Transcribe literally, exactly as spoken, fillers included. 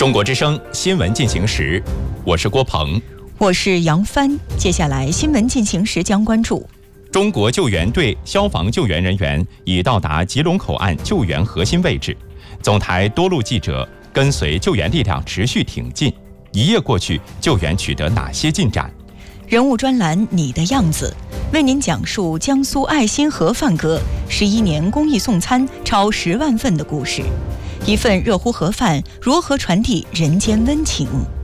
中国之声新闻进行时，我是郭鹏， 我是杨帆。接下来新闻进行时将关注： 中国救援队消防救援人员已到达吉隆口岸救援核心位置，总台多路记者跟随救援力量持续挺进。一夜过去，救援取得哪些进展？ 人物专栏你的样子，为您讲述江苏爱心盒饭哥十一年公益送餐超十万份的故事。一份热乎盒饭如何传递人间温情？